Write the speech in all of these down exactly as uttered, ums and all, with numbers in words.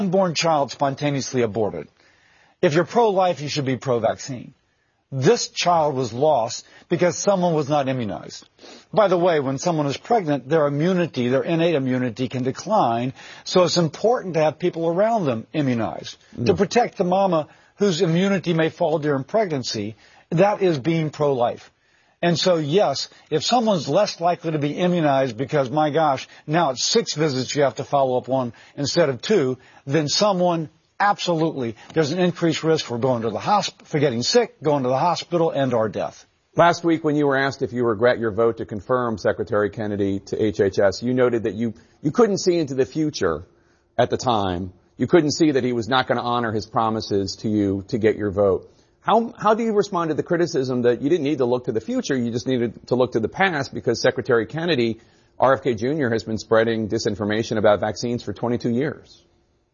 unborn child spontaneously aborted. If you're pro-life, you should be pro-vaccine. This child was lost because someone was not immunized. By the way, when someone is pregnant, their immunity, their innate immunity can decline, so it's important to have people around them immunized. Mm. To protect the mama whose immunity may fall during pregnancy, that is being pro-life. And so, yes, if someone's less likely to be immunized because, my gosh, now it's six visits you have to follow up on instead of two, then someone, absolutely, there's an increased risk for going to the hospital, for getting sick, going to the hospital, and or death. Last week, when you were asked if you regret your vote to confirm Secretary Kennedy to H H S, you noted that you, you couldn't see into the future at the time. You couldn't see that he was not going to honor his promises to you to get your vote. How, how do you respond to the criticism that you didn't need to look to the future, you just needed to look to the past because Secretary Kennedy, R F K Junior, has been spreading disinformation about vaccines for twenty-two years?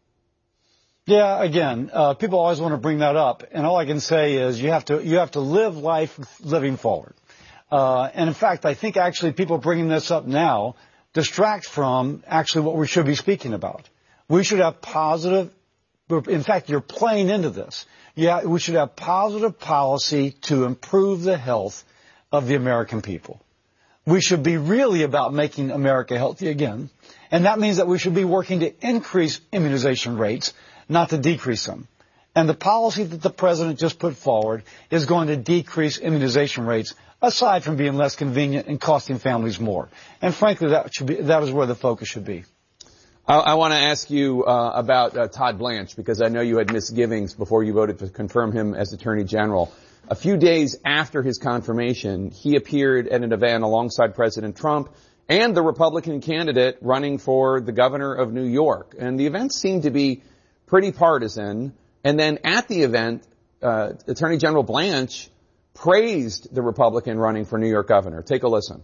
Yeah, again, uh, people always want to bring that up, and all I can say is you have to, you have to live life living forward. Uh, and in fact, I think actually people bringing this up now distract from actually what we should be speaking about. We should have positive, in fact, you're playing into this. Yeah, we should have positive policy to improve the health of the American people. We should be really about making America healthy again. And that means that we should be working to increase immunization rates, not to decrease them. And the policy that the president just put forward is going to decrease immunization rates, aside from being less convenient and costing families more. And frankly, that should be, that is where the focus should be. I, I want to ask you uh, about uh, Todd Blanche, because I know you had misgivings before you voted to confirm him as Attorney General. A few days after his confirmation, he appeared at an event alongside President Trump and the Republican candidate running for the governor of New York. And the event seemed to be pretty partisan. And then at the event, uh, Attorney General Blanche praised the Republican running for New York governor. Take a listen.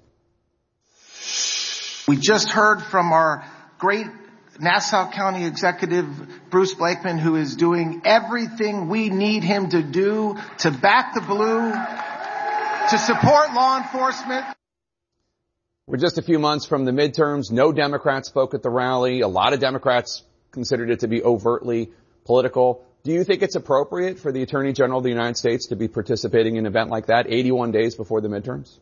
We just heard from our great Nassau County Executive, Bruce Blakeman, who is doing everything we need him to do to back the blue, to support law enforcement. We're just a few months from the midterms. No Democrats spoke at the rally. A lot of Democrats considered it to be overtly political. Do you think it's appropriate for the Attorney General of the United States to be participating in an event like that eighty-one days before the midterms?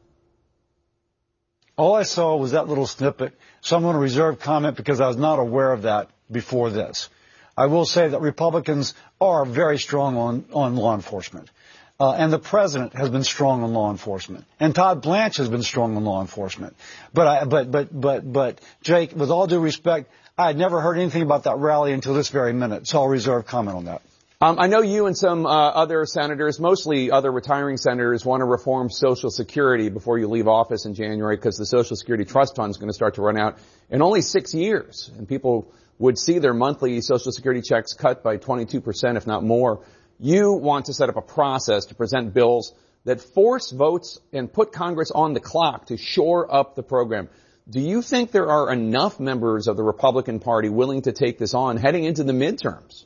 All I saw was that little snippet, so I'm going to reserve comment because I was not aware of that before this. I will say that Republicans are very strong on, on law enforcement. Uh, and the president has been strong on law enforcement. And Todd Blanche has been strong on law enforcement. But, I, but, but, but, but, Jake, with all due respect, I had never heard anything about that rally until this very minute, so I'll reserve comment on that. Um, I know you and some uh, other senators, mostly other retiring senators, want to reform Social Security before you leave office in January because the Social Security Trust Fund is going to start to run out in only six years. And people would see their monthly Social Security checks cut by twenty-two percent, if not more. You want to set up a process to present bills that force votes and put Congress on the clock to shore up the program. Do you think there are enough members of the Republican Party willing to take this on heading into the midterms?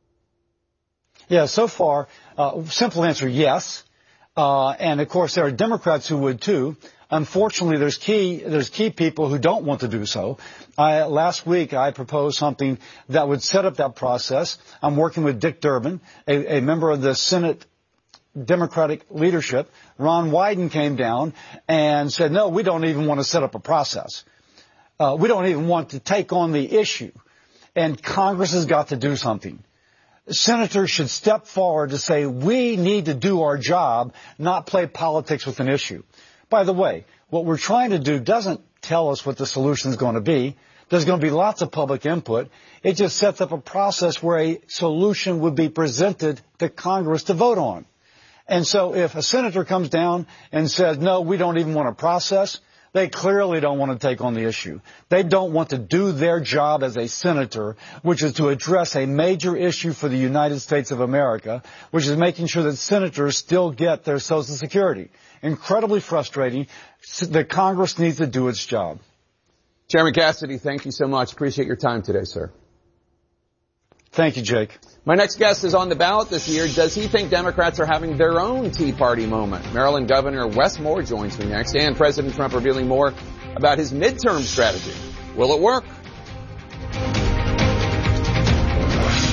Yeah, so far, uh, simple answer, yes. Uh, and of course there are Democrats who would too. Unfortunately, there's key, there's key people who don't want to do so. I, last week I proposed something that would set up that process. I'm working with Dick Durbin, a, a member of the Senate Democratic leadership. Ron Wyden came down and said, no, we don't even want to set up a process. Uh, we don't even want to take on the issue. And Congress has got to do something. Senators should step forward to say we need to do our job, not play politics with an issue. By the way, what we're trying to do doesn't tell us what the solution is going to be. There's going to be lots of public input. It just sets up a process where a solution would be presented to Congress to vote on. And so if a senator comes down and says, no, we don't even want a process, they clearly don't want to take on the issue. They don't want to do their job as a senator, which is to address a major issue for the United States of America, which is making sure that senators still get their Social Security. Incredibly frustrating. The Congress needs to do its job. Chairman Cassidy, thank you so much. Appreciate your time today, sir. Thank you, Jake. My next guest is on the ballot this year. Does he think Democrats are having their own Tea Party moment? Maryland Governor Wes Moore joins me next, and President Trump revealing more about his midterm strategy. Will it work?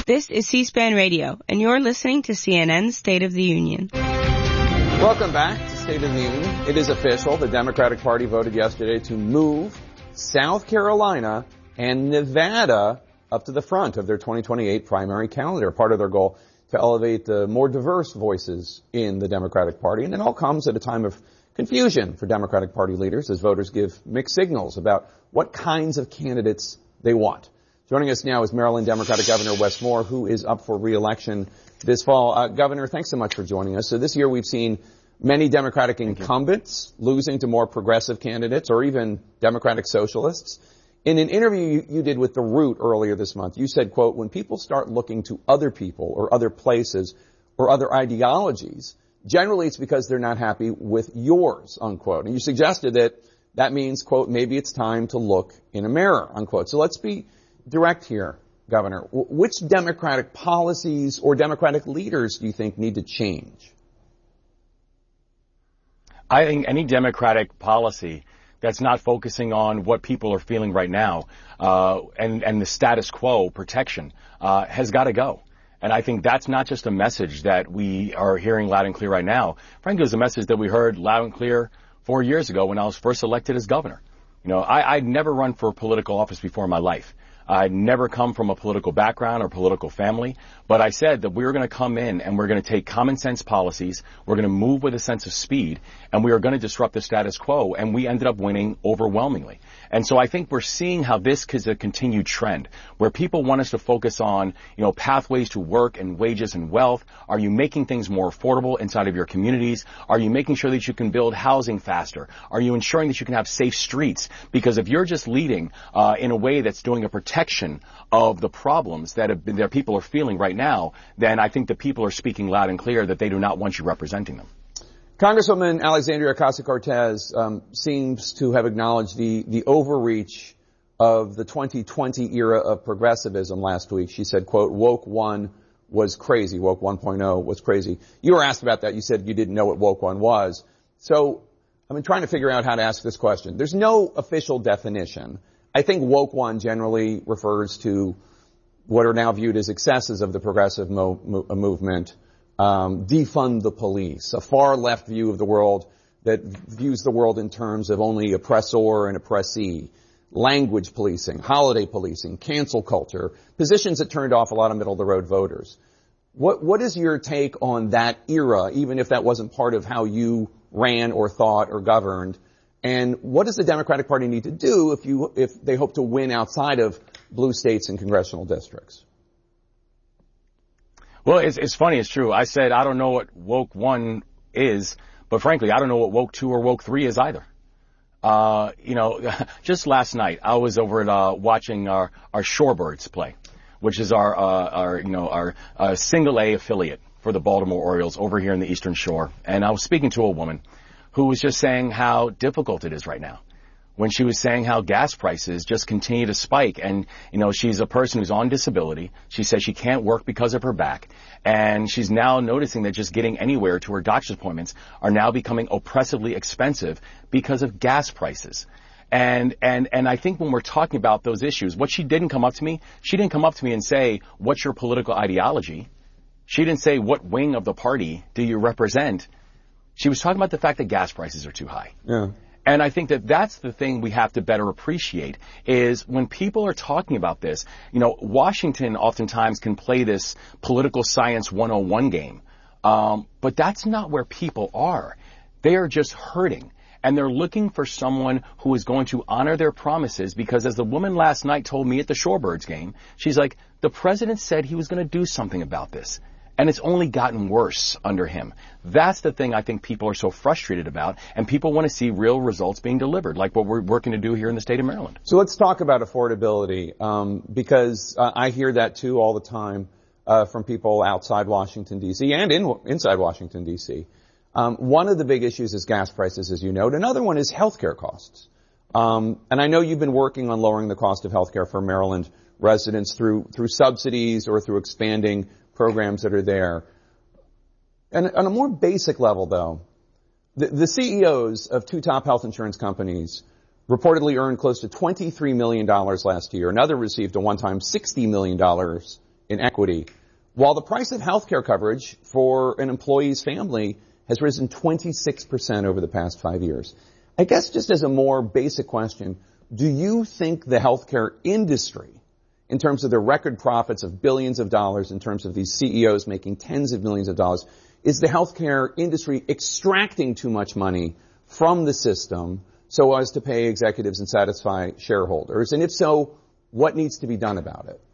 This is C-SPAN Radio, and you're listening to C N N's State of the Union. Welcome back to State of the Union. It is official. The Democratic Party voted yesterday to move South Carolina and Nevada up to the front of their twenty twenty-eight primary calendar, part of their goal to elevate the more diverse voices in the Democratic Party. And it all comes at a time of confusion for Democratic Party leaders as voters give mixed signals about what kinds of candidates they want. Joining us now is Maryland Democratic Governor Wes Moore, who is up for re-election this fall. Uh, Governor, thanks so much for joining us. So this year we've seen many Democratic incumbents losing to more progressive candidates or even Democratic socialists. In an interview you, you did with The Root earlier this month, you said, quote, when people start looking to other people or other places or other ideologies, generally it's because they're not happy with yours, unquote. And you suggested that that means, quote, maybe it's time to look in a mirror, unquote. So let's be direct here, Governor. W- which Democratic policies or Democratic leaders do you think need to change? I think any Democratic policy that's not focusing on what people are feeling right now uh, and, and the status quo protection uh, has got to go. And I think that's not just a message that we are hearing loud and clear right now. Frankly, it was a message that we heard loud and clear four years ago when I was first elected as governor. You know, I, I'd never run for political office before in my life. I'd never come from a political background or political family, but I said that we were going to come in and we're going to take common sense policies, we're going to move with a sense of speed, and we are going to disrupt the status quo, and we ended up winning overwhelmingly. And so I think we're seeing how this is a continued trend, where people want us to focus on, you know, pathways to work and wages and wealth. Are you making things more affordable inside of your communities? Are you making sure that you can build housing faster? Are you ensuring that you can have safe streets? Because if you're just leading uh, in a way that's doing a protection of the problems that, have been, that people are feeling right now, then I think the people are speaking loud and clear that they do not want you representing them. Congresswoman Alexandria Ocasio-Cortez um, seems to have acknowledged the, the overreach of the twenty twenty era of progressivism last week. She said, quote, woke one was crazy. Woke one point oh was crazy. You were asked about that. You said you didn't know what woke one was. So I've been trying to figure out how to ask this question. There's no official definition. I think woke one generally refers to what are now viewed as excesses of the progressive mo- mo- movement. Um, defund the police, a far left view of the world that views the world in terms of only oppressor and oppressee, language policing, holiday policing, cancel culture, positions that turned off a lot of middle of the road voters. What, what is your take on that era, even if that wasn't part of how you ran or thought or governed? And what does the Democratic Party need to do if you, if they hope to win outside of blue states and congressional districts? Well, it's, it's funny. It's true. I said I don't know what woke one is, but frankly, I don't know what woke two or woke three is either. Uh, you know, just last night I was over at uh, watching our our Shorebirds play, which is our uh, our you know our uh, single A affiliate for the Baltimore Orioles over here in the Eastern Shore, and I was speaking to a woman who was just saying how difficult it is right now. When she was saying how gas prices just continue to spike. And, you know, she's a person who's on disability. She says she can't work because of her back. And she's now noticing that just getting anywhere to her doctor's appointments are now becoming oppressively expensive because of gas prices. And, and, and I think when we're talking about those issues, what she didn't come up to me, she didn't come up to me and say, what's your political ideology? She didn't say, what wing of the party do you represent? She was talking about the fact that gas prices are too high. Yeah. And I think that that's the thing we have to better appreciate is when people are talking about this, you know, Washington oftentimes can play this political science one oh one game. Um, but that's not where people are. They are just hurting. And they're looking for someone who is going to honor their promises because as the woman last night told me at the Shorebirds game, she's like, the president said he was going to do something about this. And it's only gotten worse under him. That's the thing I think people are so frustrated about, and people want to see real results being delivered, like what we're working to do here in the state of Maryland. So let's talk about affordability, um, because uh, I hear that too all the time uh, from people outside Washington, D C and in, inside Washington, D C Um, one of the big issues is gas prices, as you note. Another one is healthcare costs. Um, and I know you've been working on lowering the cost of healthcare for Maryland residents through through subsidies or through expanding programs that are there. And on a more basic level, though, the, the C E Os of two top health insurance companies reportedly earned close to twenty-three million dollars last year. Another received a one-time sixty million dollars inequity, while the price of health care coverage for an employee's family has risen twenty-six percent over the past five years. I guess just as a more basic question, do you think the healthcare industry, in terms of their record profits of billions of dollars, in terms of these C E Os making tens of millions of dollars, is the healthcare industry extracting too much money from the system so as to pay executives and satisfy shareholders? And if so, what needs to be done about it?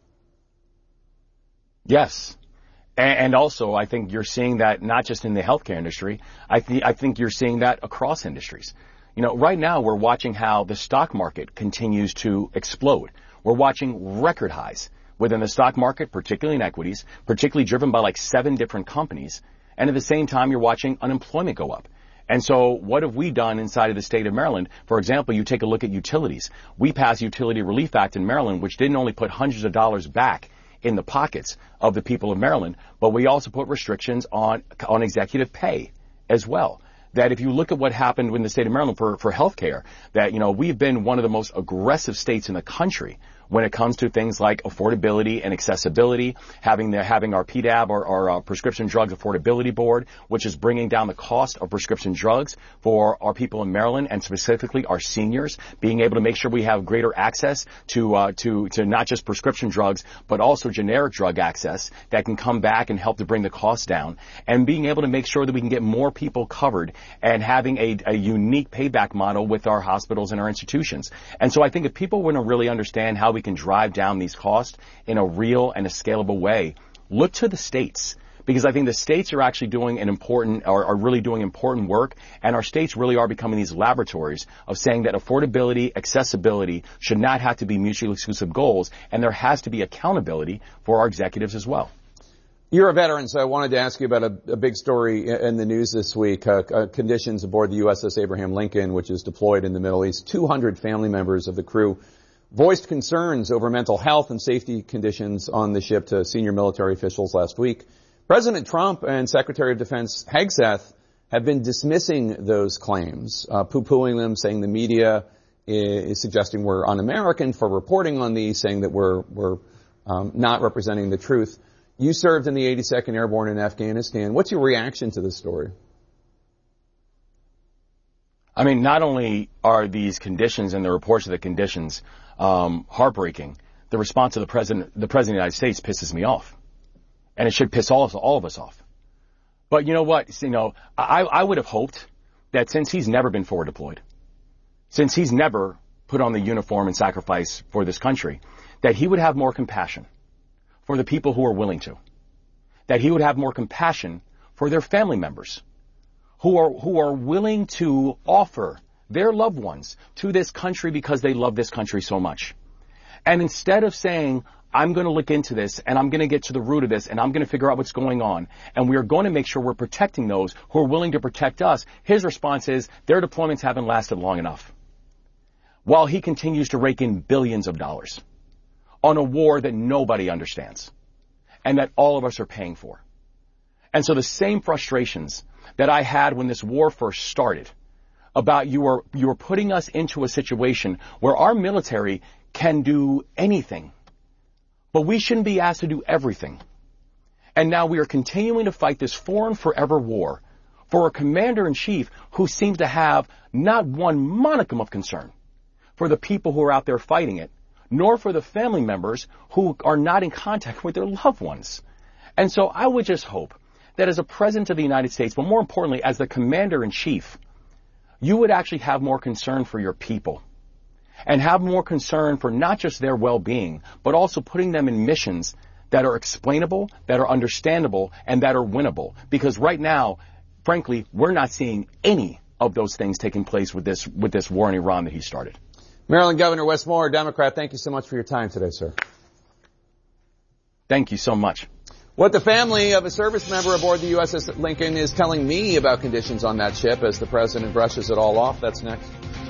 Yes. And also, I think you're seeing that not just in the healthcare industry. I, th- I think you're seeing that across industries. You know, right now we're watching how the stock market continues to explode. We're watching record highs within the stock market, particularly in equities, particularly driven by like seven different companies. And at the same time, you're watching unemployment go up. And so what have we done inside of the state of Maryland? For example, you take a look at utilities. We passed Utility Relief Act in Maryland, which didn't only put hundreds of dollars back in the pockets of the people of Maryland, but we also put restrictions on on executive pay as well. That if you look at what happened in the state of Maryland for, for health care, that, you know, we've been one of the most aggressive states in the country when it comes to things like affordability and accessibility, having the, having our P D A B, or our uh, Prescription Drugs Affordability Board, which is bringing down the cost of prescription drugs for our people in Maryland and specifically our seniors, being able to make sure we have greater access to, uh, to, to not just prescription drugs, but also generic drug access that can come back and help to bring the cost down, and being able to make sure that we can get more people covered and having a, a unique payback model with our hospitals and our institutions. And so I think if people want to really understand how we can drive down these costs in a real and a scalable way, look to the states. Because I think the states are actually doing an important, or are really doing important work, and our states really are becoming these laboratories of saying that affordability, accessibility should not have to be mutually exclusive goals, and there has to be accountability for our executives as well. You're a veteran, so I wanted to ask you about a, a big story in the news this week, uh, uh, conditions aboard the U S S Abraham Lincoln, which is deployed in the Middle East. two hundred family members of the crew voiced concerns over mental health and safety conditions on the ship to senior military officials last week. President Trump and Secretary of Defense Hegseth have been dismissing those claims, uh, poo-pooing them, saying the media is, is suggesting we're un-American for reporting on these, saying that we're, we're um, not representing the truth. You served in the eighty-second Airborne in Afghanistan. What's your reaction to this story? I mean, not only are these conditions and the reports of the conditions um, heartbreaking, the response of the president, the president of the United States, pisses me off, and it should piss all of, all of us off. But you know what? You know, I, I would have hoped that since he's never been forward deployed, since he's never put on the uniform and sacrifice for this country, that he would have more compassion for the people who are willing to, that he would have more compassion for their family members who are who are willing to offer their loved ones to this country because they love this country so much. And instead of saying, I'm going to look into this and I'm going to get to the root of this and I'm going to figure out what's going on and we are going to make sure we're protecting those who are willing to protect us, his response is their deployments haven't lasted long enough. While he continues to rake in billions of dollars on a war that nobody understands and that all of us are paying for. And so the same frustrations that I had when this war first started about you are, you are putting us into a situation where our military can do anything, but we shouldn't be asked to do everything. And now we are continuing to fight this foreign forever war for a commander-in-chief who seems to have not one modicum of concern for the people who are out there fighting it, nor for the family members who are not in contact with their loved ones. And so I would just hope that as a president of the United States, but more importantly, as the commander-in-chief, you would actually have more concern for your people and have more concern for not just their well-being, but also putting them in missions that are explainable, that are understandable, and that are winnable. Because right now, frankly, we're not seeing any of those things taking place with this, with this war in Iran that he started. Maryland Governor Wes Moore, Democrat, thank you so much for your time today, sir. Thank you so much. What the family of a service member aboard the U S S Lincoln is telling me about conditions on that ship as the president brushes it all off. That's next.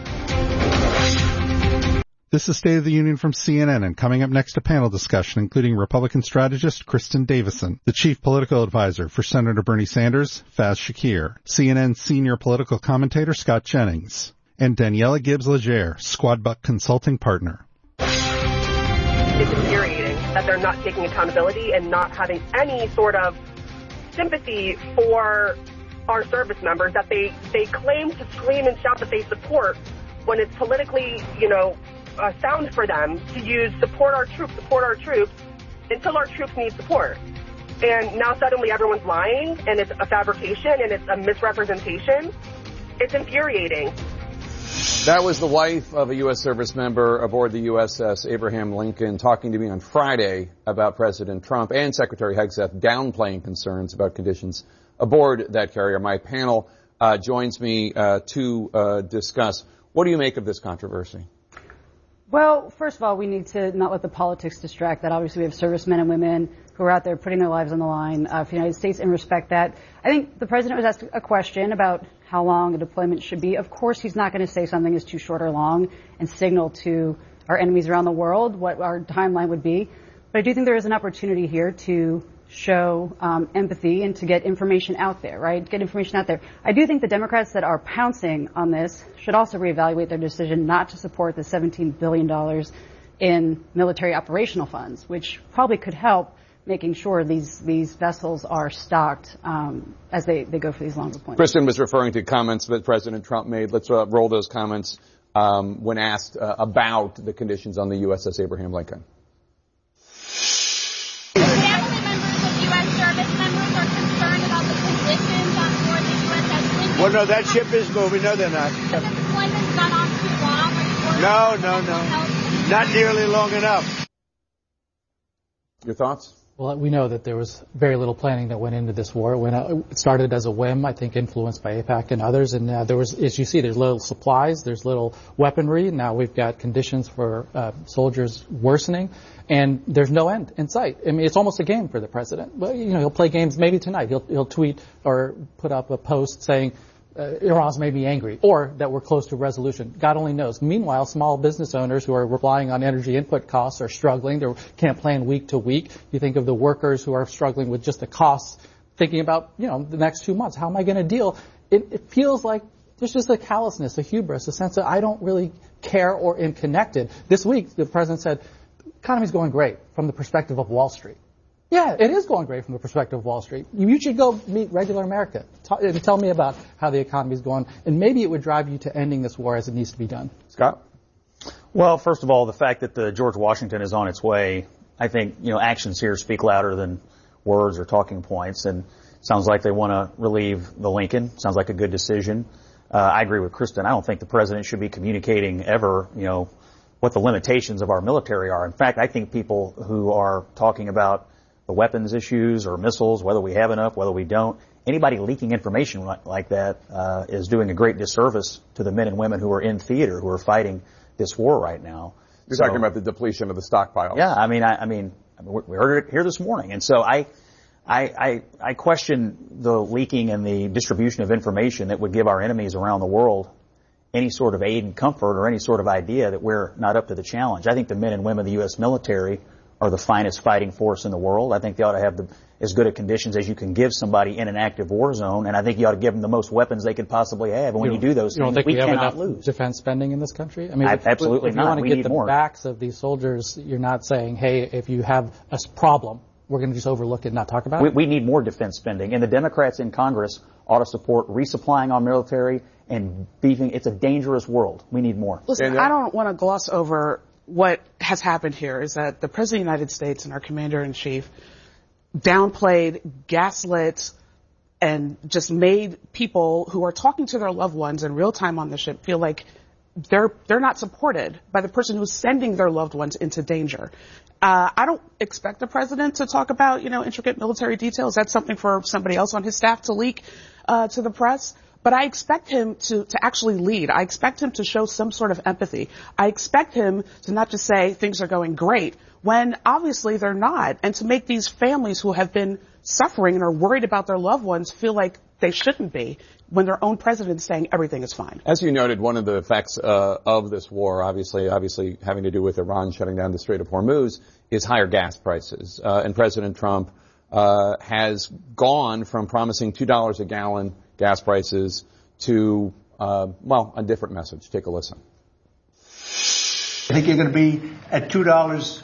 This is State of the Union from C N N, and coming up next, a panel discussion including Republican strategist Kristen Davison, the chief political advisor for Senator Bernie Sanders, Faz Shakir, C N N senior political commentator Scott Jennings, and Daniela Gibbs-Legere, Squad Buck consulting partner. It's infuriating. that they're not taking accountability and not having any sort of sympathy for our service members that they, they claim to scream and shout that they support when it's politically, you know, uh, sound for them to use support our troops, support our troops until our troops need support. And now suddenly everyone's lying and it's a fabrication and it's a misrepresentation. It's infuriating. That was the wife of a U S service member aboard the U S S Abraham Lincoln talking to me on Friday about President Trump and Secretary Hegseth downplaying concerns about conditions aboard that carrier. My panel uh, joins me uh, to uh, discuss. What do you make of this controversy? Well, first of all, we need to not let the politics distract that. Obviously, we have servicemen and women who are out there putting their lives on the line uh, for the United States and respect that. I think the president was asked a question about how long a deployment should be. Of course, he's not going to say something is too short or long and signal to our enemies around the world what our timeline would be. But I do think there is an opportunity here to show um, empathy and to get information out there, right? Get information out there. I do think the Democrats that are pouncing on this should also reevaluate their decision not to support the seventeen billion dollars in military operational funds, which probably could help making sure these these vessels are stocked um, as they, they go for these long deployments. Kristen was referring to comments that President Trump made. Let's uh, roll those comments um, when asked uh, about the conditions on the U S S Abraham Lincoln. Well, no, that ship is moving. No, they're not. But the deployment's gone on too long. No, no, no. Not nearly long enough. Your thoughts? Well, we know that there was very little planning that went into this war. It, went out, it started as a whim, I think, influenced by AIPAC and others. And uh, there was, as you see, there's little supplies, there's little weaponry. Now we've got conditions for uh, soldiers worsening, and there's no end in sight. I mean, it's almost a game for the president. Well, you know, he'll play games maybe tonight. He'll he'll tweet or put up a post saying, Uh, Iran's made me angry, or that we're close to resolution. God only knows. Meanwhile, small business owners who are relying on energy input costs are struggling. They can't plan week to week. You think of the workers who are struggling with just the costs, thinking about, you know, the next two months. How am I going to deal? It, it feels like there's just a callousness, a hubris, a sense that I don't really care or am connected. This week, the president said, the economy's going great from the perspective of Wall Street. Yeah, it is going great from the perspective of Wall Street. You should go meet regular America and tell me about how the economy is going, and maybe it would drive you to ending this war as it needs to be done. Scott? Well, first of all, the fact that the George Washington is on its way, I think, you know, actions here speak louder than words or talking points, and it sounds like they want to relieve the Lincoln. Sounds like a good decision. Uh, I agree with Kristen. I don't think the president should be communicating ever, you know, what the limitations of our military are. In fact, I think people who are talking about the weapons issues or missiles, whether we have enough, whether we don't, anybody leaking information like that uh, is doing a great disservice to the men and women who are in theater, who are fighting this war right now. You're so, talking about the depletion of the stockpiles. Yeah, I mean, I, I mean, we heard it here this morning, and so I, I, I, I question the leaking and the distribution of information that would give our enemies around the world any sort of aid and comfort or any sort of idea that we're not up to the challenge. I think the men and women of the U S military are the finest fighting force in the world. I think they ought to have the, as good a conditions as you can give somebody in an active war zone, and I think you ought to give them the most weapons they could possibly have. And when you, you do those you things, don't think we, we have cannot enough lose. Defense spending in this country? I mean, I, if, absolutely if not. you want to we get need the more. backs of these soldiers, you're not saying, hey, if you have a problem, we're going to just overlook it and not talk about we, it? We need more defense spending, and the Democrats in Congress ought to support resupplying our military and beefing. It's a dangerous world. We need more. Listen, I don't want to gloss over what has happened here is that the President of the United States and our Commander-in-Chief downplayed, gaslit, and just made people who are talking to their loved ones in real time on the ship feel like they're they're not supported by the person who's sending their loved ones into danger. Uh, I don't expect the President to talk about, you know, intricate military details. That's something for somebody else on his staff to leak uh, to the press. But I expect him to, to actually lead. I expect him to show some sort of empathy. I expect him to not just say things are going great when obviously they're not, and to make these families who have been suffering and are worried about their loved ones feel like they shouldn't be when their own president is saying everything is fine. As you noted, one of the effects uh, of this war, obviously, obviously having to do with Iran shutting down the Strait of Hormuz, is higher gas prices. Uh, and President Trump uh, has gone from promising two dollars a gallon gas prices to, uh, well, a different message. Take a listen. I think you're going to be at two dollars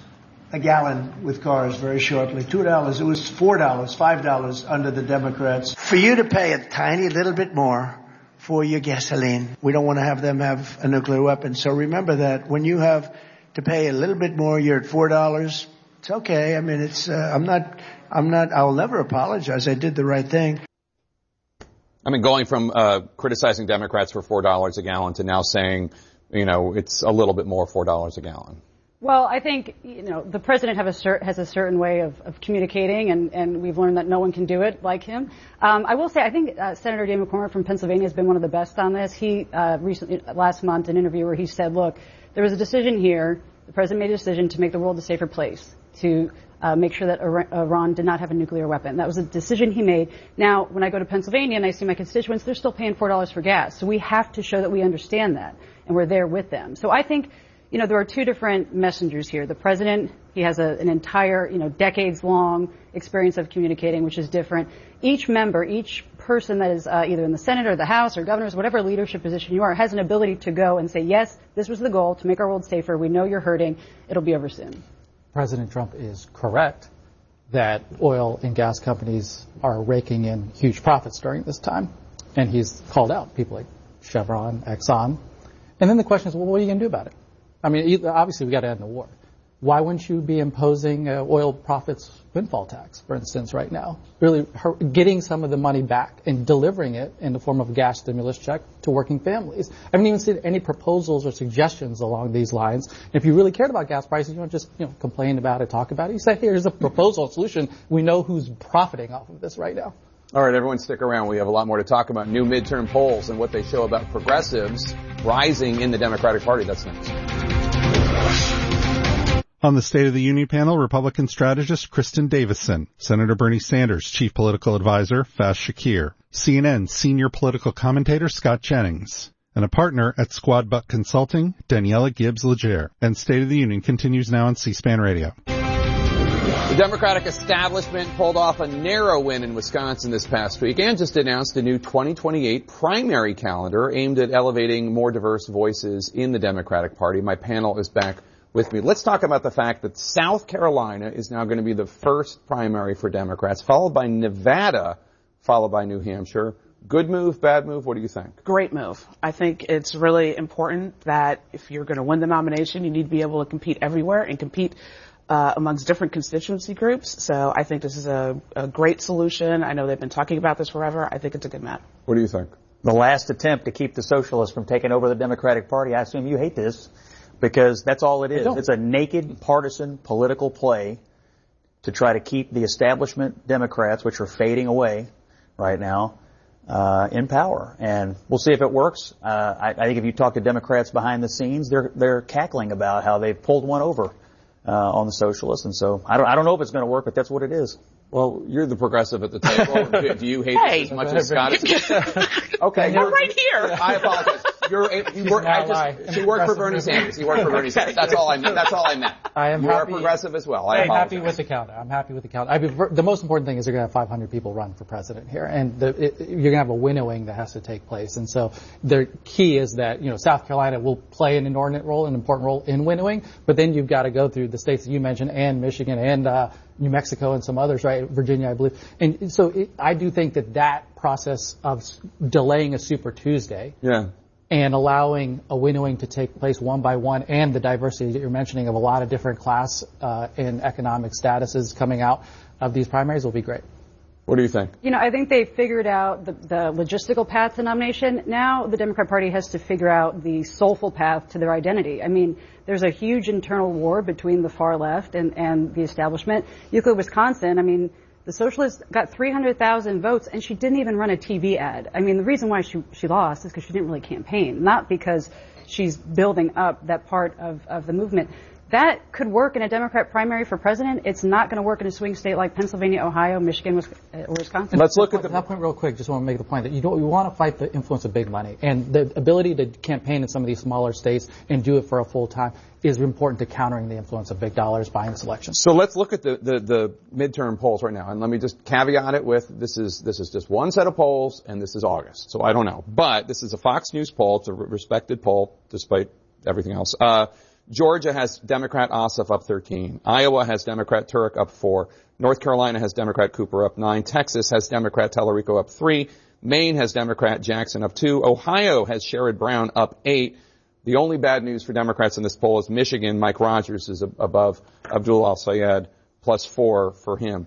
a gallon with cars very shortly. Two dollars. It was four dollars, five dollars under the Democrats. For you to pay a tiny little bit more for your gasoline, we don't want to have them have a nuclear weapon. So remember that when you have to pay a little bit more, you're at four dollars. It's okay. I mean, it's. Uh, I'm not. I'm not. I'll never apologize. I did the right thing. I mean, going from uh, criticizing Democrats for four dollars a gallon to now saying, you know, it's a little bit more, four dollars a gallon. Well, I think, you know, the president have a cer- has a certain way of, of communicating, and, and we've learned that no one can do it like him. Um, I will say, I think uh, Senator David McCormick from Pennsylvania has been one of the best on this. He uh, recently, last month, an interview where he said, look, there was a decision here. The president made a decision to make the world a safer place, to uh, make sure that Iran did not have a nuclear weapon. That was a decision he made. Now, when I go to Pennsylvania and I see my constituents, they're still paying four dollars for gas. So we have to show that we understand that, and we're there with them. So I think, you know, there are two different messengers here. The president, he has a, an entire, you know, decades-long experience of communicating, which is different. Each member, each person that is uh, either in the Senate or the House or governors, whatever leadership position you are, has an ability to go and say, yes, this was the goal, to make our world safer. We know you're hurting. It'll be over soon. President Trump is correct that oil and gas companies are raking in huge profits during this time. And he's called out people like Chevron, Exxon. And then the question is, well, what are you going to do about it? I mean, obviously we got to end the war. Why wouldn't you be imposing uh, oil profits windfall tax, for instance, right now? Really her- getting some of the money back and delivering it in the form of a gas stimulus check to working families. I haven't even seen any proposals or suggestions along these lines. If you really cared about gas prices, you don't just, you know, complain about it, talk about it. You say, here's a proposal solution. We know who's profiting off of this right now. All right, everyone stick around. We have a lot more to talk about. New midterm polls and what they show about progressives rising in the Democratic Party. That's next. On the State of the Union panel, Republican strategist Kristen Davidson, Senator Bernie Sanders, Chief Political Advisor Faz Shakir, C N N senior political commentator Scott Jennings, and a partner at Squad Buck Consulting, Daniela Gibbs-Legere. And State of the Union continues now on C-SPAN Radio. The Democratic establishment pulled off a narrow win in Wisconsin this past week and just announced a new twenty twenty-eight primary calendar aimed at elevating more diverse voices in the Democratic Party. My panel is back with me. Let's talk about the fact that South Carolina is now going to be the first primary for Democrats, followed by Nevada, followed by New Hampshire. Good move, bad move? What do you think? Great move. I think it's really important that if you're going to win the nomination, you need to be able to compete everywhere and compete uh, amongst different constituency groups. So I think this is a, a great solution. I know they've been talking about this forever. I think it's a good map. What do you think? The last attempt to keep the socialists from taking over the Democratic Party. I assume you hate this, because that's all it is. It's a naked partisan political play to try to keep the establishment Democrats, which are fading away right now, uh, in power. And we'll see if it works. Uh, I, I think if you talk to Democrats behind the scenes, they're they're cackling about how they've pulled one over uh, on the socialists. And so I don't I don't know if it's going to work, but that's what it is. Well, you're the progressive at the table. do, do you hate hey. this as much as Scott is? Okay, you're right here. I apologize. You're, you work, I just, she worked for Bernie Sanders. He worked for Bernie Sanders. That's all I meant. That's all I meant. I am You're happy, a progressive as well. I I'm happy with the count. I'm happy with the count. I mean, the most important thing is you're going to have five hundred people run for president here, and the, it, you're going to have a winnowing that has to take place. And so the key is that, you know, South Carolina will play an inordinate role, an important role in winnowing, but then you've got to go through the states that you mentioned and Michigan and uh, New Mexico and some others, right? Virginia, I believe. And so it, I do think that that process of delaying a Super Tuesday. Yeah. And allowing a winnowing to take place one by one, and the diversity that you're mentioning of a lot of different class uh, and economic statuses coming out of these primaries will be great. What do you think? You know, I think they figured out the, the logistical path to nomination. Now the Democrat Party has to figure out the soulful path to their identity. I mean, there's a huge internal war between the far left and, and the establishment. Euclid, Wisconsin, I mean, the socialist got three hundred thousand votes, and she didn't even run a T V ad. I mean, the reason why she, she lost is because she didn't really campaign, not because she's building up that part of, of the movement. That could work in a Democrat primary for president. It's not going to work in a swing state like Pennsylvania, Ohio, Michigan, or Wisconsin. Let's look at the... That point real quick. Just want to make the point that you don't, you want to fight the influence of big money. And the ability to campaign in some of these smaller states and do it for a full time is important to countering the influence of big dollars buying this election. So let's look at the, the, the midterm polls right now. And let me just caveat it with this is, this is just one set of polls, and this is August. So I don't know. But this is a Fox News poll. It's a respected poll, despite everything else. Uh, Georgia has Democrat Ossoff up thirteen. Iowa has Democrat Turek up four. North Carolina has Democrat Cooper up nine. Texas has Democrat Tallarico up three. Maine has Democrat Jackson up two. Ohio has Sherrod Brown up eight. The only bad news for Democrats in this poll is Michigan. Mike Rogers is above Abdul El-Sayed, plus four for him.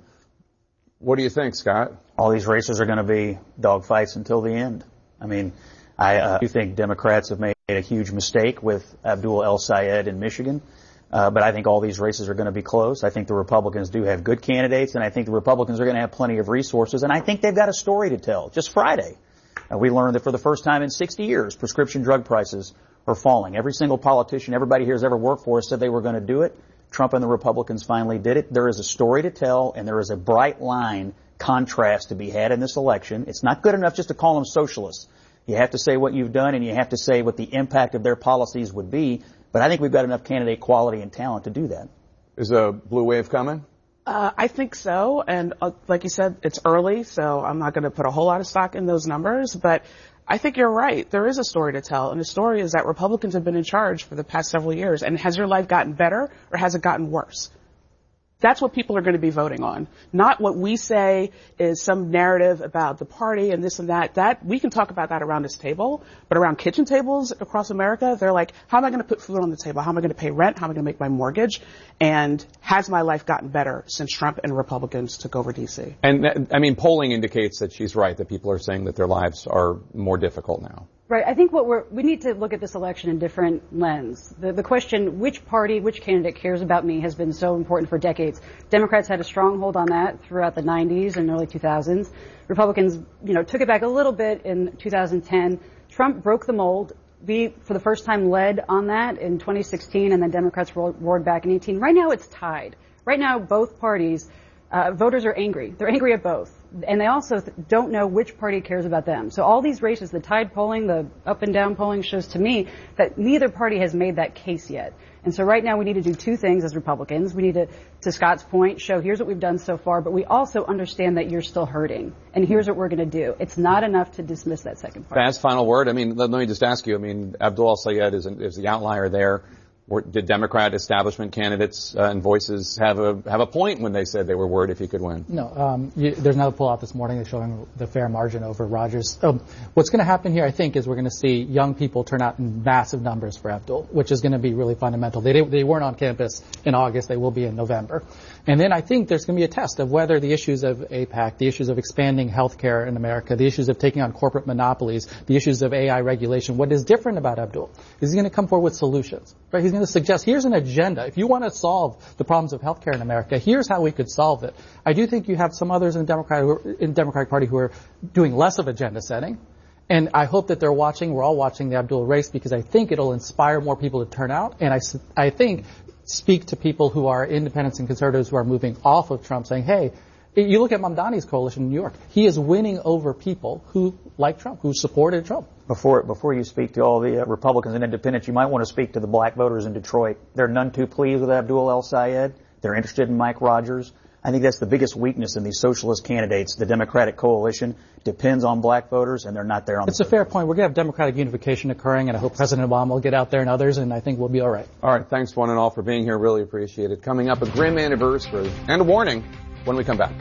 What do you think, Scott? All these races are going to be dogfights until the end. I mean, I uh, do think Democrats have made a huge mistake with Abdul El-Sayed in Michigan. Uh, but I think all these races are going to be close. I think the Republicans do have good candidates, and I think the Republicans are going to have plenty of resources, and I think they've got a story to tell. Just Friday, uh, we learned that for the first time in sixty years, prescription drug prices are falling. Every single politician, everybody here has ever worked for us said they were going to do it. Trump and the Republicans finally did it. There is a story to tell, and there is a bright line contrast to be had in this election. It's not good enough just to call them socialists. You have to say what you've done, and you have to say what the impact of their policies would be. But I think we've got enough candidate quality and talent to do that. Is a blue wave coming? Uh, I think so. And uh, like you said, it's early, so I'm not going to put a whole lot of stock in those numbers. But I think you're right. There is a story to tell. And the story is that Republicans have been in charge for the past several years. And has your life gotten better or has it gotten worse? That's what people are going to be voting on. Not what we say is some narrative about the party and this and that. That, we can talk about that around this table, but around kitchen tables across America, they're like, how am I going to put food on the table? How am I going to pay rent? How am I going to make my mortgage? And has my life gotten better since Trump and Republicans took over D C? And, I mean, polling indicates that she's right, that people are saying that their lives are more difficult now. Right. I think what we're, we need to look at this election in different lens. The, the question, which party, which candidate cares about me, has been so important for decades. Democrats had a stronghold on that throughout the nineties and early two thousands. Republicans, you know, took it back a little bit in two thousand ten. Trump broke the mold. We, for the first time, led on that in twenty sixteen, and then Democrats roared back in eighteen. Right now, it's tied. Right now, both parties, uh, voters are angry. They're angry at both. And they also th- don't know which party cares about them. So all these races, the tide polling, the up and down polling shows to me that neither party has made that case yet. And so right now we need to do two things as Republicans. We need to, to Scott's point, show here's what we've done so far, but we also understand that you're still hurting. And here's what we're going to do. It's not enough to dismiss that second part. Fast final word. I mean, let, let me just ask you. I mean, Abdul El-Sayed is, is the outlier there. Or did Democrat establishment candidates uh, and voices have a have a point when they said they were worried if he could win? No, um, you, there's another poll out this morning showing the fair margin over Rogers. Um, what's going to happen here, I think, is we're going to see young people turn out in massive numbers for Abdul, which is going to be really fundamental. They they weren't on campus in August; they will be in November. And then I think there's going to be a test of whether the issues of AIPAC, the issues of expanding healthcare in America, the issues of taking on corporate monopolies, the issues of A I regulation, what is different about Abdul is he's going to come forward with solutions. Right? He's going to suggest, here's an agenda. If you want to solve the problems of healthcare in America, here's how we could solve it. I do think you have some others in the Democratic, who are, in Democratic Party who are doing less of agenda setting. And I hope that they're watching, we're all watching the Abdul race, because I think it'll inspire more people to turn out. And I, I think speak to people who are independents and conservatives who are moving off of Trump, saying, hey, you look at Mamdani's coalition in New York. He is winning over people who like Trump, who supported Trump. Before before you speak to all the uh, Republicans and independents, you might want to speak to the black voters in Detroit. They're none too pleased with Abdul El-Sayed. They're interested in Mike Rogers. I think that's the biggest weakness in these socialist candidates. The Democratic coalition depends on black voters, and they're not there on It's the a fair point. We're going to have Democratic unification occurring, and I hope President Obama will get out there and others, and I think we'll be all right. All right. Thanks, one and all, for being here. Really appreciate it. Coming up, a grim anniversary and a warning when we come back.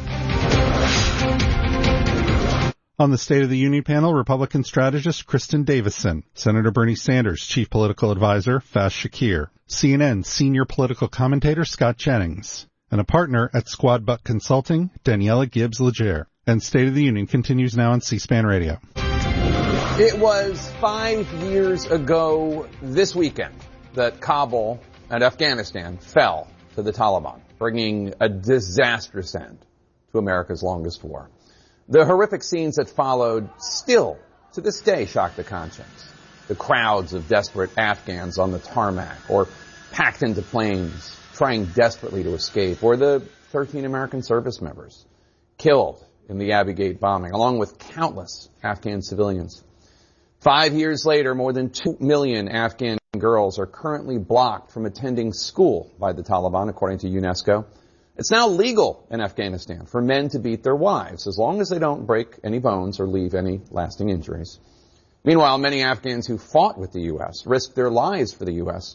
On the State of the Union panel, Republican strategist Kristen Davidson, Senator Bernie Sanders, Chief Political Advisor Faz Shakir, C N N Senior Political Commentator Scott Jennings, and a partner at Squad Buck Consulting, Daniela Gibbs-Legere. And State of the Union continues now on C-SPAN Radio. It was five years ago this weekend that Kabul and Afghanistan fell to the Taliban, bringing a disastrous end to America's longest war. The horrific scenes that followed still, to this day, shock the conscience. The crowds of desperate Afghans on the tarmac, or packed into planes, trying desperately to escape, or the thirteen American service members killed in the Abbey Gate bombing, along with countless Afghan civilians. Five years later, more than two million Afghan girls are currently blocked from attending school by the Taliban, according to UNESCO. It's now legal in Afghanistan for men to beat their wives, as long as they don't break any bones or leave any lasting injuries. Meanwhile, many Afghans who fought with the U S risked their lives for the U S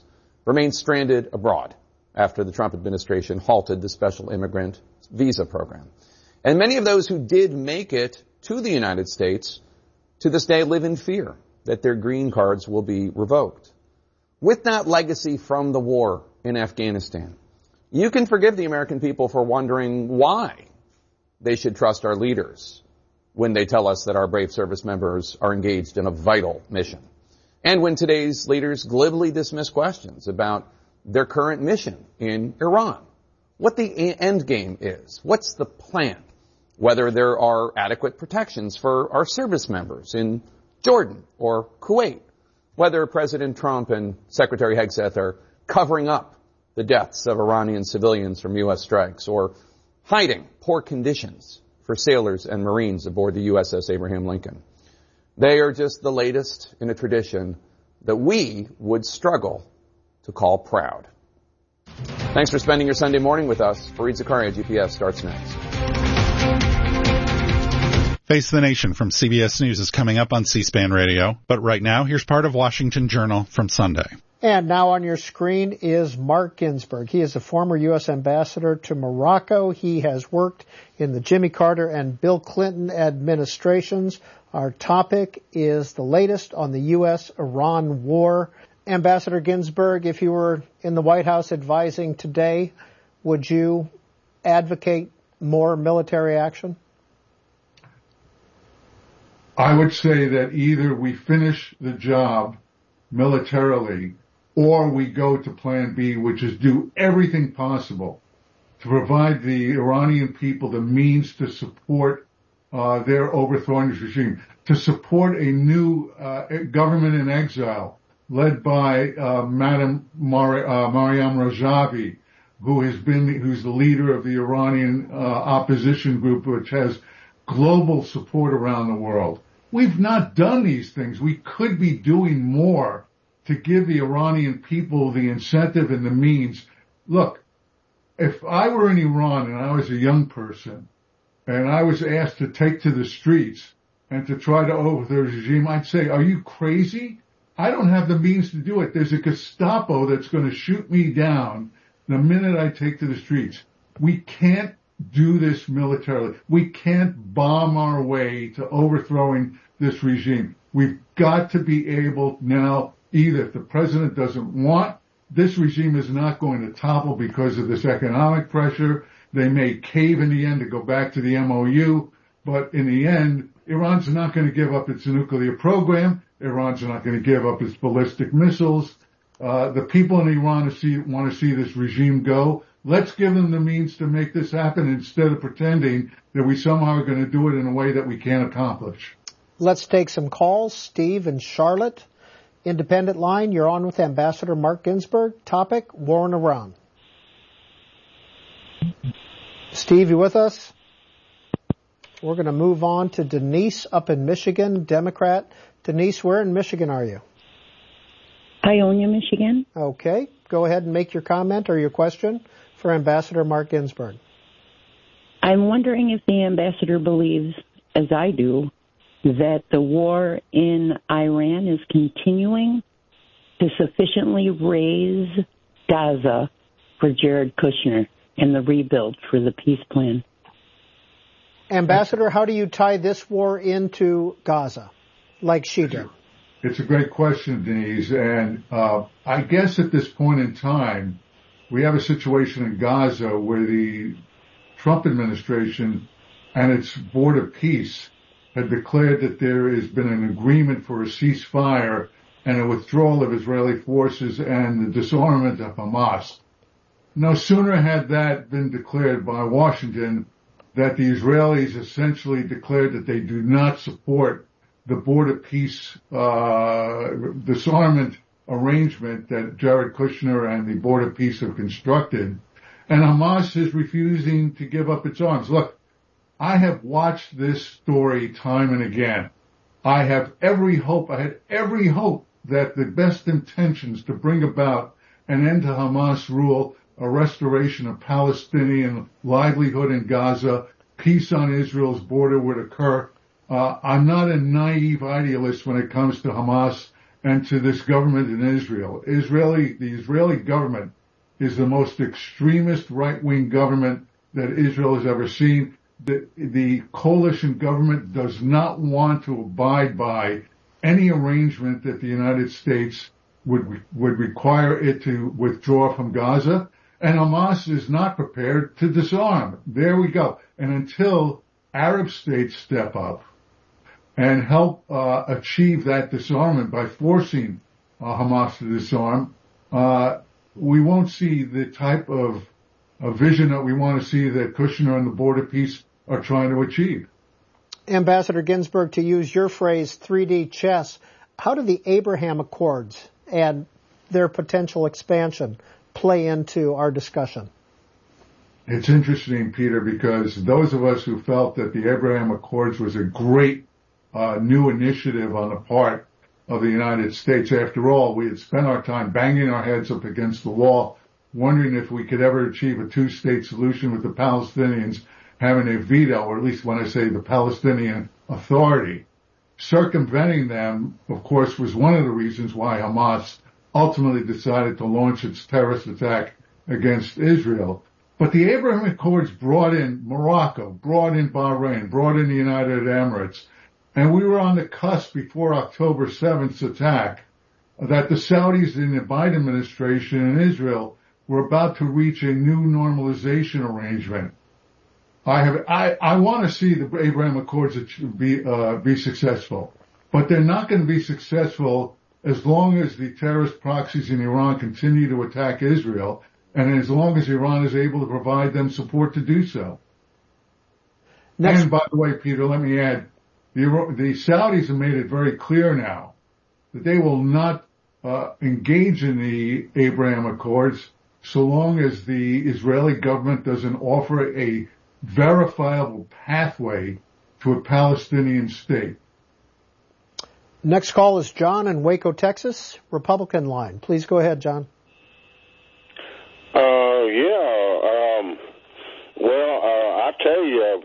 remain stranded abroad after the Trump administration halted the special immigrant visa program. And many of those who did make it to the United States to this day live in fear that their green cards will be revoked. With that legacy from the war in Afghanistan, you can forgive the American people for wondering why they should trust our leaders when they tell us that our brave service members are engaged in a vital mission. And when today's leaders glibly dismiss questions about their current mission in Iran, what the end game is, what's the plan, whether there are adequate protections for our service members in Jordan or Kuwait, whether President Trump and Secretary Hegseth are covering up the deaths of Iranian civilians from U S strikes or hiding poor conditions for sailors and Marines aboard the U S S Abraham Lincoln. They are just the latest in a tradition that we would struggle to call proud. Thanks for spending your Sunday morning with us. Fareed Zakaria, G P S, starts next. Face the Nation from C B S News is coming up on C-SPAN Radio. But right now, here's part of Washington Journal from Sunday. And now on your screen is Mark Ginsburg. He is a former U S ambassador to Morocco. He has worked in the Jimmy Carter and Bill Clinton administrations. Our topic is the latest on the U S Iran war. Ambassador Ginsburg, if you were in the White House advising today, would you advocate more military action? I would say that either we finish the job militarily or we go to plan B, which is do everything possible to provide the Iranian people the means to support uh, their overthrowing this regime, to support a new uh, government in exile led by uh, Madam Mar- uh, Maryam Rajavi, who has been, who's the leader of the Iranian uh, opposition group, which has global support around the world. We've not done these things. We could be doing more to give the Iranian people the incentive and the means. Look, if I were in Iran and I was a young person and I was asked to take to the streets and to try to overthrow the regime, I'd say, are you crazy? I don't have the means to do it. There's a Gestapo that's going to shoot me down the minute I take to the streets. We can't do this militarily. We can't bomb our way to overthrowing this regime. We've got to be able now, either if the president doesn't want, this regime is not going to topple because of this economic pressure. They may cave in the end to go back to the M O U, but in the end, Iran's not going to give up its nuclear program. Iran's not going to give up its ballistic missiles. Uh, the people in Iran see, want to see this regime go. Let's give them the means to make this happen instead of pretending that we somehow are going to do it in a way that we can't accomplish. Let's take some calls. Steve in Charlotte, Independent Line. You're on with Ambassador Mark Ginsburg. Topic, war in Iran. Steve, you with us? We're going to move on to Denise up in Michigan, Democrat. Denise, where in Michigan are you? Ionia, Michigan. Okay. Go ahead and make your comment or your question for Ambassador Mark Ginsburg. I'm wondering if the ambassador believes, as I do, that the war in Iran is continuing to sufficiently raise Gaza for Jared Kushner and the rebuild for the peace plan. Ambassador, how do you tie this war into Gaza, like she did? It's a great question, Denise, and uh, I guess at this point in time, we have a situation in Gaza where the Trump administration and its Board of Peace had declared that there has been an agreement for a ceasefire and a withdrawal of Israeli forces and the disarmament of Hamas. No sooner had that been declared by Washington that the Israelis essentially declared that they do not support the Board of Peace uh disarmament arrangement that Jared Kushner and the Board of Peace have constructed, and Hamas is refusing to give up its arms. Look, I have watched this story time and again. I have every hope, I had every hope that the best intentions to bring about an end to Hamas rule, a restoration of Palestinian livelihood in Gaza, peace on Israel's border would occur. Uh, I'm not a naive idealist when it comes to Hamas and to this government in Israel. Israeli, the Israeli government is the most extremist right-wing government that Israel has ever seen. The, the coalition government does not want to abide by any arrangement that the United States would would require it to withdraw from Gaza, and Hamas is not prepared to disarm. There we go. And until Arab states step up and help uh, achieve that disarmament by forcing uh, Hamas to disarm, uh, we won't see the type of uh, vision that we want to see that Kushner and the Border Peace are trying to achieve. Ambassador Ginsburg, to use your phrase, three D chess, how do the Abraham Accords and their potential expansion play into our discussion? It's interesting, Peter, because those of us who felt that the Abraham Accords was a great uh, new initiative on the part of the United States, after all, we had spent our time banging our heads up against the wall, wondering if we could ever achieve a two-state solution with the Palestinians having a veto, or at least when I say the Palestinian Authority. Circumventing them, of course, was one of the reasons why Hamas ultimately decided to launch its terrorist attack against Israel. But the Abraham Accords brought in Morocco, brought in Bahrain, brought in the United Emirates, and we were on the cusp before October seventh's attack that the Saudis in the Biden administration and Israel were about to reach a new normalization arrangement. I have, I, I want to see the Abraham Accords be, uh, be successful, but they're not going to be successful as long as the terrorist proxies in Iran continue to attack Israel, and as long as Iran is able to provide them support to do so. Next. And by the way, Peter, let me add, the, the Saudis have made it very clear now that they will not uh, engage in the Abraham Accords so long as the Israeli government doesn't offer a verifiable pathway to a Palestinian state. Next call is John in Waco, Texas, Republican line. Please go ahead, John. Uh, yeah, um, well, uh, I tell you,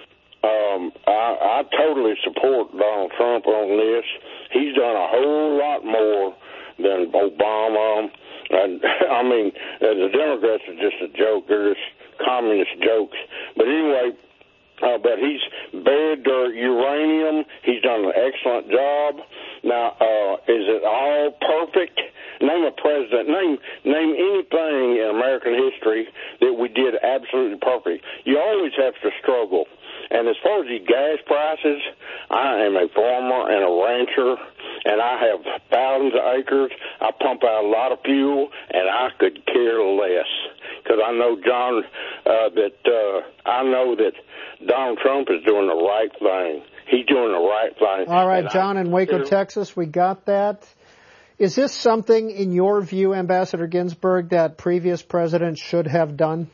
um, I, I totally support Donald Trump on this. He's done a whole lot more than Obama. And, I mean, the Democrats are just a joke. They're just communist jokes. But anyway, uh, but he's buried their uranium. He's done an excellent job. Now, uh, is it all perfect? Name a president, name name anything in American history that we did absolutely perfect. You always have to struggle. And as far as the gas prices, I am a farmer and a rancher, and I have thousands of acres. I pump out a lot of fuel, and I could care less. Because I know, John, uh, that uh, I know that Donald Trump is doing the right thing. He's doing the right thing. All right, John in Waco, Texas, we got that. Is this something, in your view, Ambassador Ginsburg, that previous presidents should have done?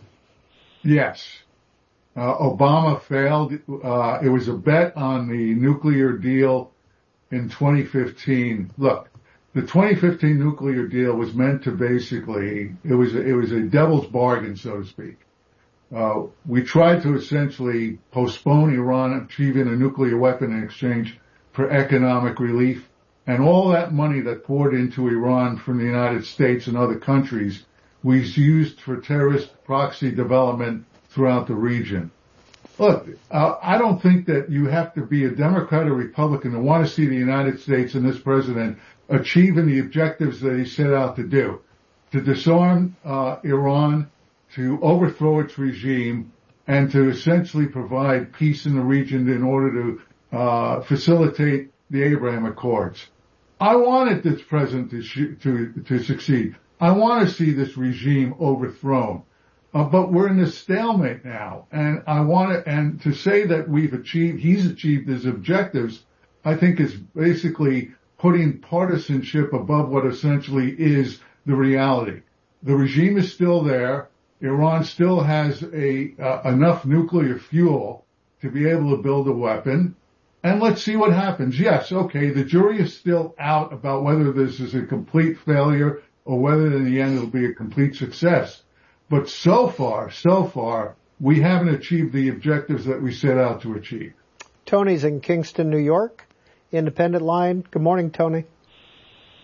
Yes. Uh, Obama failed. Uh, it was a bet on the nuclear deal in twenty fifteen. Look, the twenty fifteen nuclear deal was meant to basically, it was a, it was a devil's bargain, so to speak. Uh, we tried to essentially postpone Iran achieving a nuclear weapon in exchange for economic relief. And all that money that poured into Iran from the United States and other countries was used for terrorist proxy development throughout the region. Look, uh, I don't think that you have to be a Democrat or Republican to want to see the United States and this president achieving the objectives that he set out to do, to disarm uh, Iran, to overthrow its regime, and to essentially provide peace in the region in order to uh, facilitate the Abraham Accords. I wanted this president to, sh- to, to succeed. I want to see this regime overthrown. Uh, but we're in a stalemate now. And I want to, and to say that we've achieved, he's achieved his objectives, I think is basically putting partisanship above what essentially is the reality. The regime is still there. Iran still has a, uh, enough nuclear fuel to be able to build a weapon. And let's see what happens. Yes, okay, the jury is still out about whether this is a complete failure or whether in the end it'll be a complete success. But so far, so far, we haven't achieved the objectives that we set out to achieve. Tony's in Kingston, New York. Independent line. Good morning, Tony.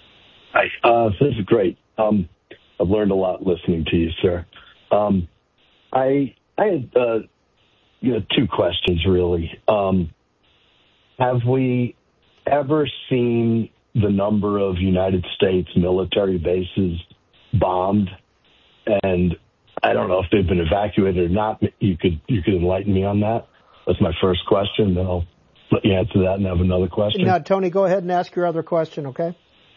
Hi. Uh, this is great. Um, I've learned a lot listening to you, sir. Um, I I had uh, you know two questions really. Um, have we ever seen the number of United States military bases bombed? And I don't know if they've been evacuated or not. You could you could enlighten me on that. That's my first question. Then I'll let you answer that and have another question. Now, Tony, go ahead and ask your other question, okay?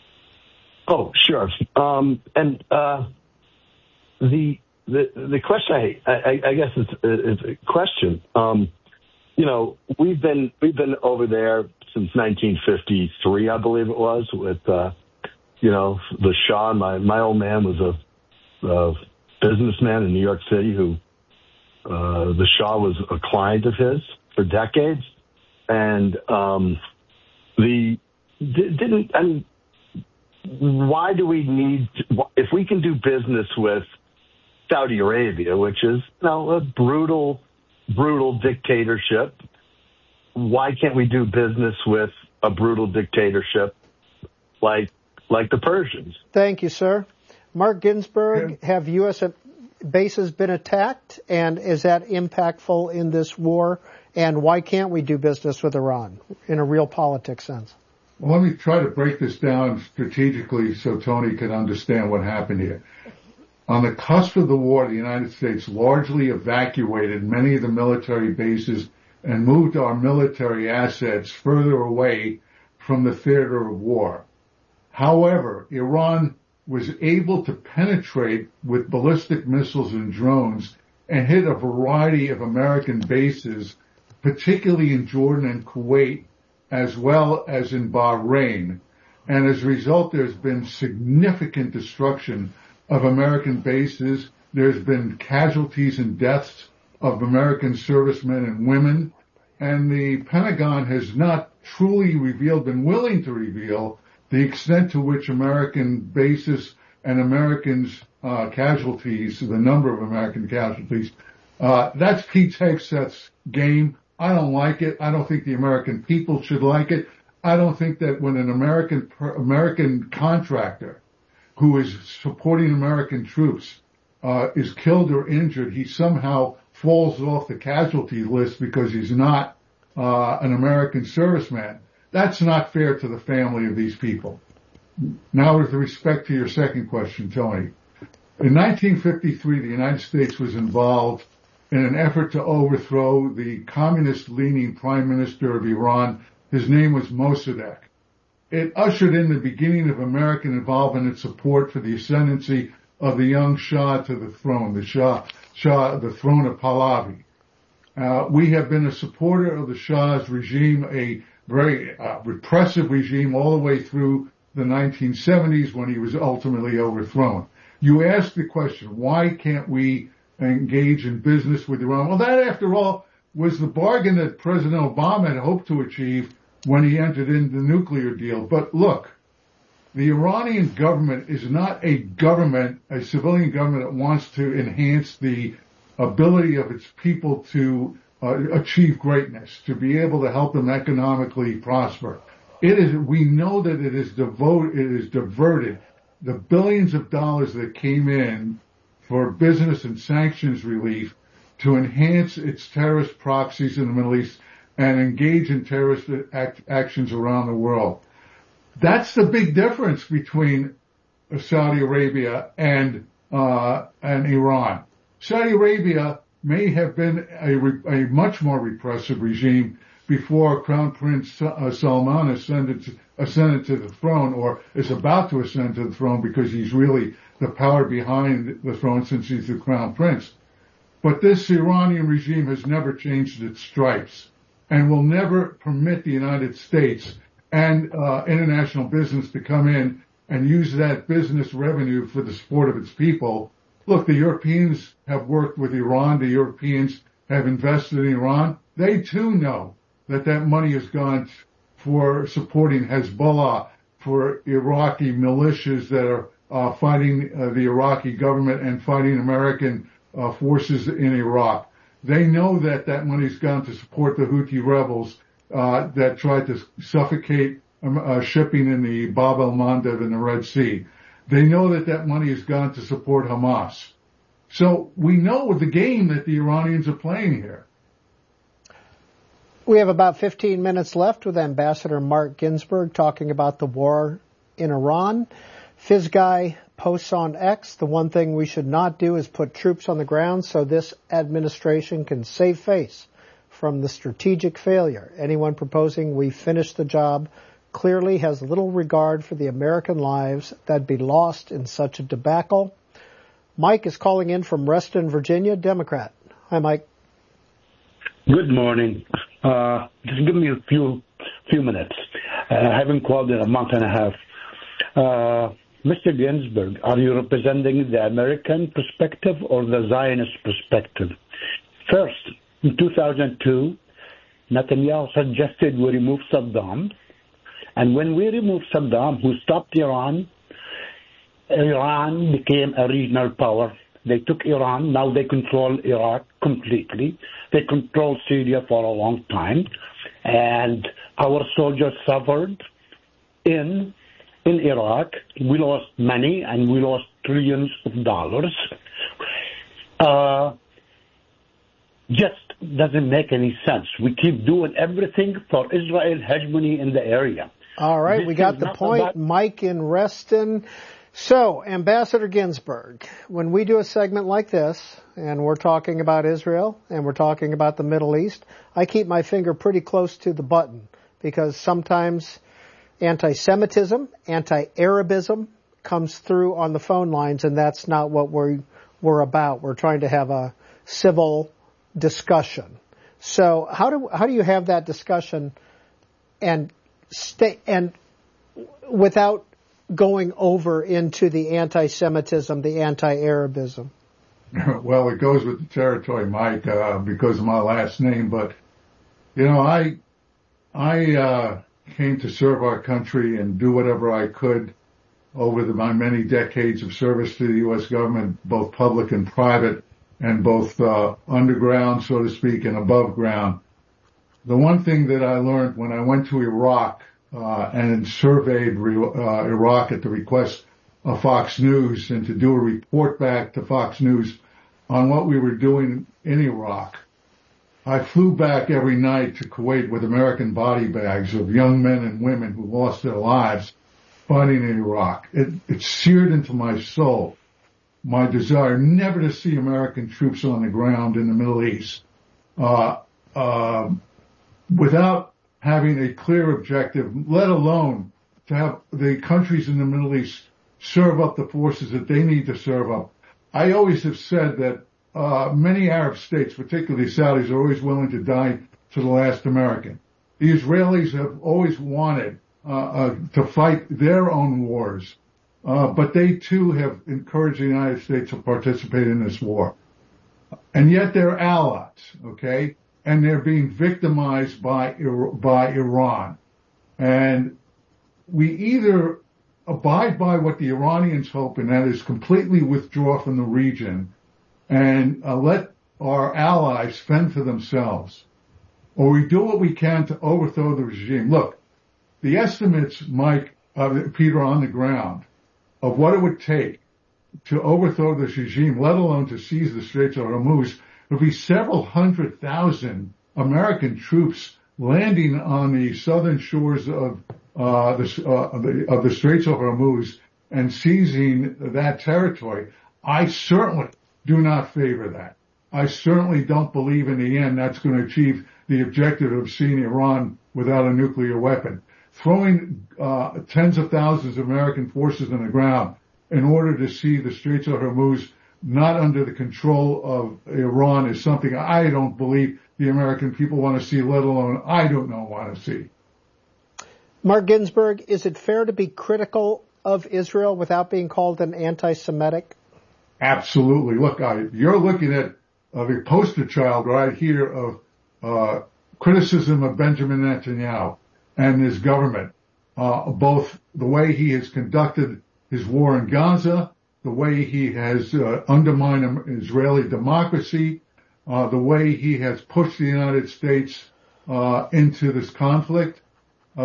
Oh, sure. Um, and uh, the the the question I I, I guess it's, it's a question. Um, you know, we've been we've been over there since nineteen fifty-three, I believe it was, with uh, you know the Shah. My my old man was a, a businessman in New York City who uh, the Shah was a client of his for decades, and um, the didn't I mean. Why do we need, to, if we can do business with Saudi Arabia, which is, you know, a brutal, brutal dictatorship, why can't we do business with a brutal dictatorship like like the Persians? Thank you, sir. Mark Ginsburg, yeah. Have U S bases been attacked, and is that impactful in this war? And why can't we do business with Iran in a real politics sense? Well, let me try to break this down strategically so Tony can understand what happened here. On the cusp of the war, the United States largely evacuated many of the military bases and moved our military assets further away from the theater of war. However, Iran was able to penetrate with ballistic missiles and drones and hit a variety of American bases, particularly in Jordan and Kuwait, as well as in Bahrain. And as a result, there's been significant destruction of American bases. There's been casualties and deaths of American servicemen and women. And the Pentagon has not truly revealed, been willing to reveal, the extent to which American bases and Americans' uh, casualties, the number of American casualties, uh, that's Pete Hegseth's game. I don't like it. I don't think the American people should like it. I don't think that when an American American contractor who is supporting American troops uh, is killed or injured, he somehow falls off the casualty list because he's not uh, an American serviceman. That's not fair to the family of these people. Now, with respect to your second question, Tony, in nineteen fifty-three, the United States was involved in an effort to overthrow the communist-leaning prime minister of Iran. His name was Mossadegh. It ushered in the beginning of American involvement and support for the ascendancy of the young Shah to the throne, the Shah, Shah, the throne of Pahlavi. Uh, we have been a supporter of the Shah's regime, a very uh, repressive regime all the way through the nineteen seventies when he was ultimately overthrown. You asked the question, why can't we engage in business with Iran? Well, that, after all, was the bargain that President Obama had hoped to achieve when he entered into the nuclear deal. But look, the Iranian government is not a government, a civilian government that wants to enhance the ability of its people to uh, achieve greatness, to be able to help them economically prosper. It is, we know that it is devoted, it is diverted the billions of dollars that came in for business and sanctions relief to enhance its terrorist proxies in the Middle East and engage in terrorist act, actions around the world. That's the big difference between Saudi Arabia and uh, and Iran. Saudi Arabia may have been a, a much more repressive regime before Crown Prince uh, Salman ascended to, ascended to the throne, or is about to ascend to the throne, because he's really the power behind the throne since he's the Crown Prince. But this Iranian regime has never changed its stripes and will never permit the United States and uh, international business to come in and use that business revenue for the support of its people. Look, the Europeans have worked with Iran. The Europeans have invested in Iran. They too know that that money has gone for supporting Hezbollah, for Iraqi militias that are uh, fighting uh, the Iraqi government and fighting American uh, forces in Iraq. They know that that money's gone to support the Houthi rebels uh, that tried to suffocate um, uh, shipping in the Bab el-Mandeb in the Red Sea. They know that that money has gone to support Hamas. So we know the game that the Iranians are playing here. We have about fifteen minutes left with Ambassador Mark Ginsburg talking about the war in Iran. FizGuy posts on X, the one thing we should not do is put troops on the ground so this administration can save face from the strategic failure. Anyone proposing we finish the job clearly has little regard for the American lives that'd be lost in such a debacle. Mike is calling in from Reston, Virginia, Democrat. Hi, Mike. Good morning. Uh, just give me a few few minutes. Uh, I haven't called in a month and a half. Uh, Mister Ginsburg, are you representing the American perspective or the Zionist perspective? First, in two thousand two, Netanyahu suggested we remove Saddam. And when we removed Saddam, who stopped Iran, Iran became a regional power. They took Iran. Now they control Iraq completely. They control Syria for a long time. And our soldiers suffered in in Iraq. We lost money and we lost trillions of dollars. Uh, just doesn't make any sense. We keep doing everything for Israel hegemony in the area. All right, This we got is the not point. about- Mike in Reston. So, Ambassador Ginsburg, when we do a segment like this, and we're talking about Israel, and we're talking about the Middle East, I keep my finger pretty close to the button, because sometimes anti-Semitism, anti-Arabism comes through on the phone lines, and that's not what we're, we're about. We're trying to have a civil discussion. So, how do, how do you have that discussion and stay, and without going over into the anti-Semitism, the anti-Arabism? Well, it goes with the territory, Mike, uh, because of my last name. But, you know, I, I, uh, came to serve our country and do whatever I could over the, my many decades of service to the U S government, both public and private, and both, uh, underground, so to speak, and above ground. The one thing that I learned when I went to Iraq, Uh, and surveyed uh, Iraq at the request of Fox News, and to do a report back to Fox News on what we were doing in Iraq. I flew back every night to Kuwait with American body bags of young men and women who lost their lives fighting in Iraq. It, it seared into my soul my desire never to see American troops on the ground in the Middle East uh, uh, without having a clear objective, let alone to have the countries in the Middle East serve up the forces that they need to serve up. I always have said that uh many Arab states, particularly Saudis, are always willing to die to the last American. The Israelis have always wanted uh, uh to fight their own wars, uh but they too have encouraged the United States to participate in this war. And yet they're allies, okay? And they're being victimized by by Iran. And we either abide by what the Iranians hope, and that is completely withdraw from the region and uh, let our allies fend for themselves, or we do what we can to overthrow the regime. Look, the estimates, Mike, uh, Peter, on the ground of what it would take to overthrow this regime, let alone to seize the Straits of Hormuz, would be several hundred thousand American troops landing on the southern shores of uh, the, uh, the of the Straits of Hormuz and seizing that territory. I certainly do not favor that. I certainly don't believe in the end that's going to achieve the objective of seeing Iran without a nuclear weapon. Throwing uh, tens of thousands of American forces on the ground in order to see the Straits of Hormuz not under the control of Iran is something I don't believe the American people want to see, let alone I don't know want to see. Mark Ginsburg, is it fair to be critical of Israel without being called an anti-Semitic? Absolutely. Look, I, you're looking at uh, the poster child right here of uh, criticism of Benjamin Netanyahu and his government, uh, both the way he has conducted his war in Gaza, the way he has uh, undermined Israeli democracy, uh, the way he has pushed the United States uh, into this conflict. Uh,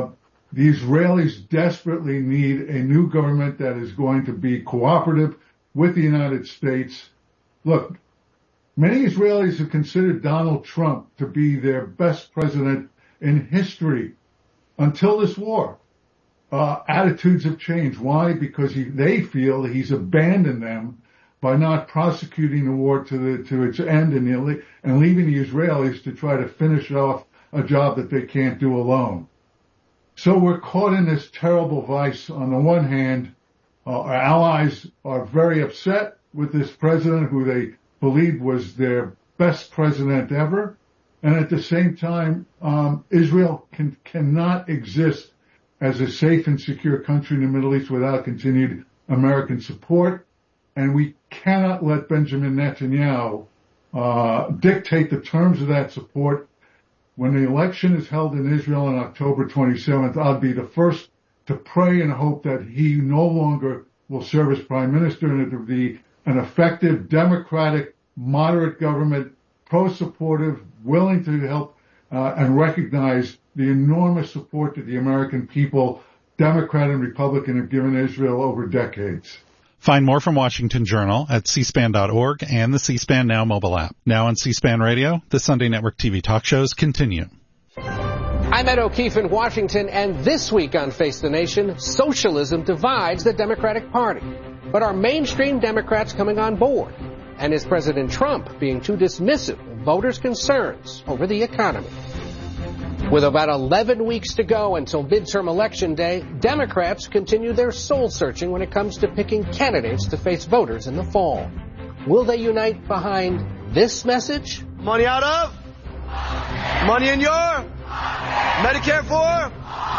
The Israelis desperately need a new government that is going to be cooperative with the United States. Look, many Israelis have considered Donald Trump to be their best president in history until this war. Uh, attitudes have changed. Why? Because he, they feel he's abandoned them by not prosecuting the war to the, to its end and, the, and leaving the Israelis to try to finish off a job that they can't do alone. So we're caught in this terrible vice. On the one hand, uh, our allies are very upset with this president who they believed was their best president ever. And at the same time, um, Israel can, cannot exist as a safe and secure country in the Middle East without continued American support. And we cannot let Benjamin Netanyahu uh, dictate the terms of that support. When the election is held in Israel on October twenty-seventh, I'll be the first to pray and hope that he no longer will serve as prime minister and it will be an effective, democratic, moderate government, pro-supportive, willing to help uh, and recognize the enormous support that the American people, Democrat and Republican, have given Israel over decades. Find more from Washington Journal at c span dot org and the C-SPAN Now mobile app. Now on C-SPAN Radio, the Sunday Network T V talk shows continue. I'm Ed O'Keefe in Washington, and this week on Face the Nation, socialism divides the Democratic Party. But are mainstream Democrats coming on board? And is President Trump being too dismissive of voters' concerns over the economy? With about eleven weeks to go until midterm election day, Democrats continue their soul-searching when it comes to picking candidates to face voters in the fall. Will they unite behind this message? Money out of? Money in your? Medicare for?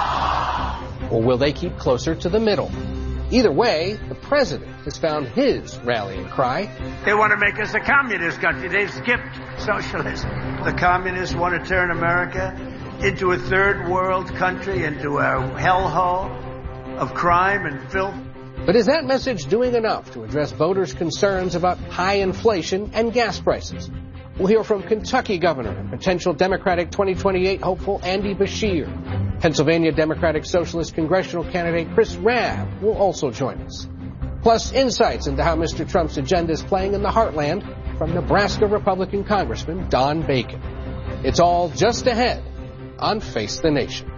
Or will they keep closer to the middle? Either way, the president has found his rallying cry. They want to make us a communist country. They've skipped socialism. The communists want to turn America into a third world country, into a hellhole of crime and filth. But is that message doing enough to address voters' concerns about high inflation and gas prices? We'll hear from Kentucky Governor and potential Democratic twenty twenty-eight hopeful Andy Beshear. Pennsylvania Democratic Socialist congressional candidate Chris Rabb will also join us. Plus, insights into how Mister Trump's agenda is playing in the heartland from Nebraska Republican Congressman Don Bacon. It's all just ahead on Face the Nation.